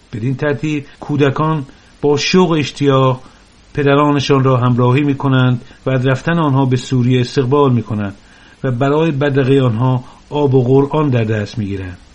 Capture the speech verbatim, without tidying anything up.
بدین ترتیب کودکان با شوق و اشتیاق پدرانشان را همراهی می‌کنند و از رفتن آنها به سوریه استقبال می‌کنند و برای بدرقه آنها آب و قرآن در دست می‌گیرند.